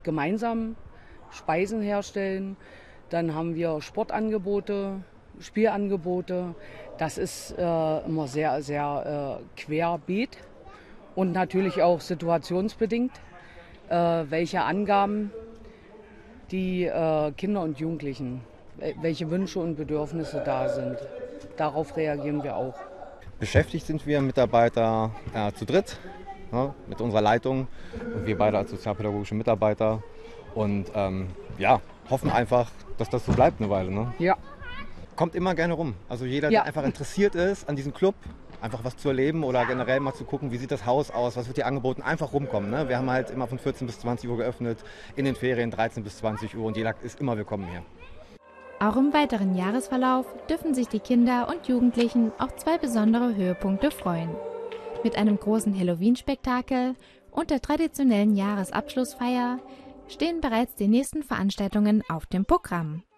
Gemeinsam Speisen herstellen, dann haben wir Sportangebote, Spielangebote. Das ist immer sehr, sehr querbeet und natürlich auch situationsbedingt, welche Angaben die Kinder und Jugendlichen, welche Wünsche und Bedürfnisse da sind. Darauf reagieren wir auch. Beschäftigt sind wir Mitarbeiter zu dritt, ne, mit unserer Leitung und wir beide als sozialpädagogische Mitarbeiter und hoffen einfach, dass das so bleibt eine Weile. Ne? Ja. Kommt immer gerne rum. Also jeder, der einfach interessiert ist an diesem Club, einfach was zu erleben oder generell mal zu gucken, wie sieht das Haus aus, was wird hier angeboten, einfach rumkommen. Ne? Wir haben halt immer von 14 bis 20 Uhr geöffnet, in den Ferien 13 bis 20 Uhr und jeder ist immer willkommen hier. Auch im weiteren Jahresverlauf dürfen sich die Kinder und Jugendlichen auf 2 besondere Höhepunkte freuen. Mit einem großen Halloween-Spektakel und der traditionellen Jahresabschlussfeier stehen bereits die nächsten Veranstaltungen auf dem Programm.